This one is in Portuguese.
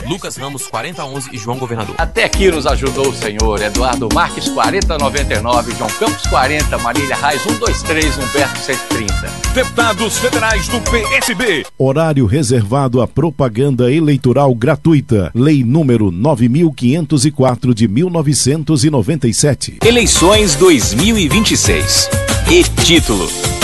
Lucas Ramos 4011 e João Governador. Até aqui nos ajudou o senhor Eduardo Marques 4099, João Campos 40, Marília Reis 123, Humberto 130. Deputados federais do PSB. Horário reservado à propaganda eleitoral gratuita. Lei número 9.504 de 1997. Eleições 2026. E título: